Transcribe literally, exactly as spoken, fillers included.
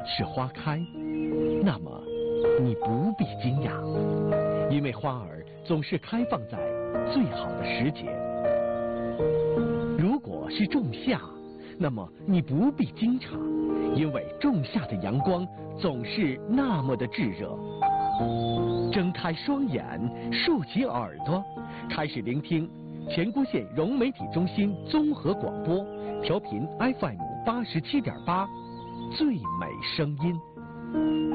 是花开，那么你不必惊讶，因为花儿总是开放在最好的时节。如果是仲夏，那么你不必惊诧，因为仲夏的阳光总是那么的炙热。睁开双眼，竖起耳朵，开始聆听前郭县融媒体中心综合广播，调频 F M 八十七点八，最美声音。